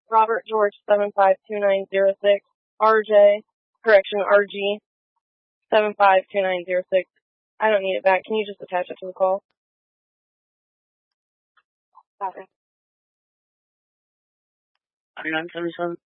Robert George 752906, RG 752906. I don't need it back. Can you just attach it to the call? Okay. 2977.